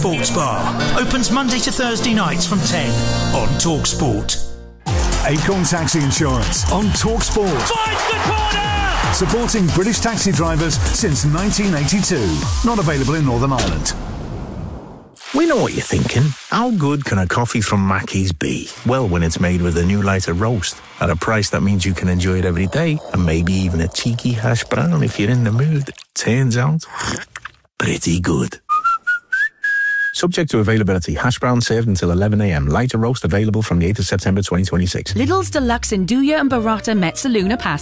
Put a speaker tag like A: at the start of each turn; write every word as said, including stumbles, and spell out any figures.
A: Sports Bar. Opens Monday to Thursday nights from ten on TalkSport.
B: Acorn Taxi Insurance on TalkSport.
C: Finds the corner!
B: Supporting British taxi drivers since nineteen eighty-two. Not available in Northern Ireland.
D: We know what you're thinking. How good can a coffee from Mackey's be? Well, when it's made with a new lighter roast at a price that means you can enjoy it every day, and maybe even a cheeky hash brown if you're in the mood. Turns out, pretty good. Subject to availability. Hash brown served until eleven a m. Lighter roast available from the eighth of September twenty twenty-six.
E: Lidl's Deluxe in Duya and Barotta Metzaluna Pass.